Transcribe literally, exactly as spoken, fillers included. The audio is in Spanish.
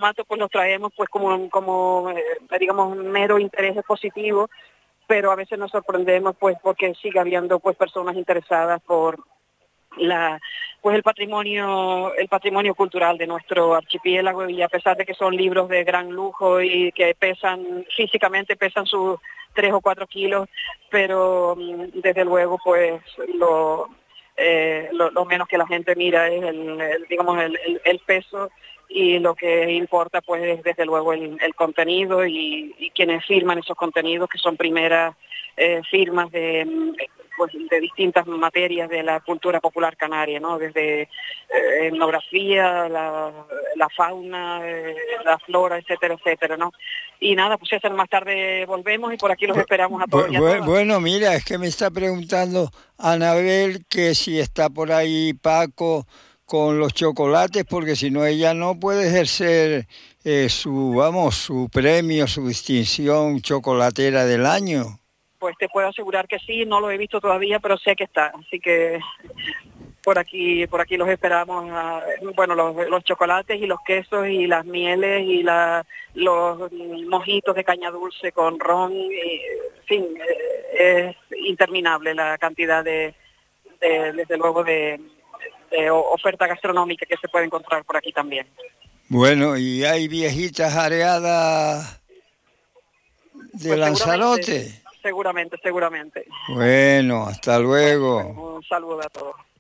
matos pues los traemos pues como, como eh, digamos, mero interés positivo, pero a veces nos sorprendemos pues porque sigue habiendo pues personas interesadas por la pues el patrimonio el patrimonio cultural de nuestro archipiélago, y a pesar de que son libros de gran lujo y que pesan físicamente pesan sus tres o cuatro kilos, pero desde luego pues lo eh, lo, lo menos que la gente mira es el, el digamos el, el, el peso, y lo que importa pues es desde luego el, el contenido y, y quienes firman esos contenidos, que son primeras eh, firmas de pues de distintas materias de la cultura popular canaria, ¿no? Desde eh, etnografía, la, la fauna, eh, la flora, etcétera, etcétera, ¿no? Y nada, pues César, más tarde volvemos y por aquí los esperamos a todos y a todas. Bueno, mira, es que me está preguntando Anabel que si está por ahí Paco con los chocolates, porque si no ella no puede ejercer eh, su, vamos, su premio, su distinción chocolatera del año. Pues te puedo asegurar que sí, no lo he visto todavía, pero sé que está, así que por aquí por aquí los esperamos, a, bueno, los, los chocolates y los quesos y las mieles y la, los mojitos de caña dulce con ron, y, en fin, es interminable la cantidad de, de desde luego, de, de oferta gastronómica que se puede encontrar por aquí también. Bueno, y hay viejitas areadas de Pues seguramente, Lanzarote. seguramente, seguramente. Bueno, hasta Bueno, luego. bueno, un saludo a todos.